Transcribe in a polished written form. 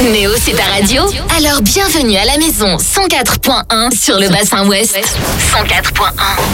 Néo, c'est ta radio? Alors bienvenue à la maison 104.1 sur le bassin ouest. 104.1.